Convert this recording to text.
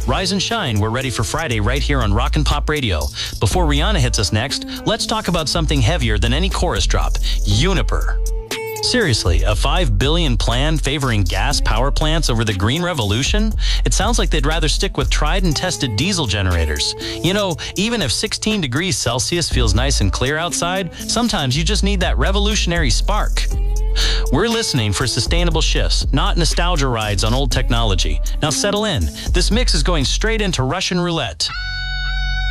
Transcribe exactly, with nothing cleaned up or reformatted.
Rise and shine, we're ready for Friday right here on Rock and Pop Radio. Before Rihanna hits us next, let's talk about something heavier than any chorus drop, Uniper. Seriously, a five billion dollars plan favoring gas power plants over the green revolution? It sounds like they'd rather stick with tried and tested diesel generators. You know, even if sixteen degrees Celsius feels nice and clear outside, sometimes you just need that revolutionary spark. We're listening for sustainable shifts, not nostalgia rides on old technology. Now settle in. This mix is going straight into Russian roulette.